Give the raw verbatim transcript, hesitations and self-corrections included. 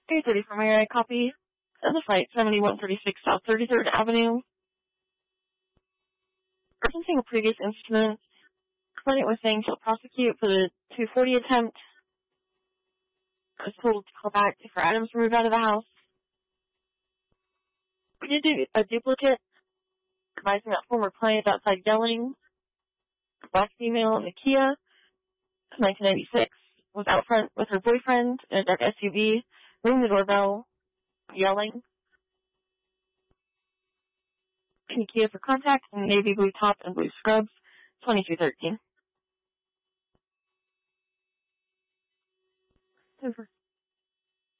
three thirty for my copy of the flight seventy-one thirty-six South thirty-third Avenue. Referencing a previous incident, client was saying she'll prosecute for the two forty attempt. I was told to call back for items removed out of the house. We did do a duplicate, advising that former client outside yelling. A black female in a Kia, nineteen ninety-six, was out front with her boyfriend in a dark S U V, ringing the doorbell, yelling. Kia for contact in navy blue top and blue scrubs, twenty-two thirteen. Over.